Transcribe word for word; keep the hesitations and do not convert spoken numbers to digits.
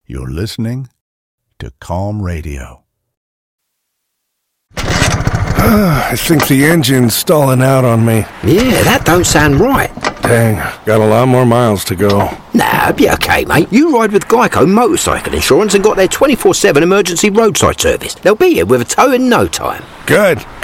You're listening to Calm Radio. I think the engine's stalling out on me. Yeah, that don't sound right. Dang, got a lot more miles to go. Nah, be okay, mate. You ride with Geico Motorcycle Insurance and got their twenty-four seven emergency roadside service. They'll be here with a tow in no time. Good.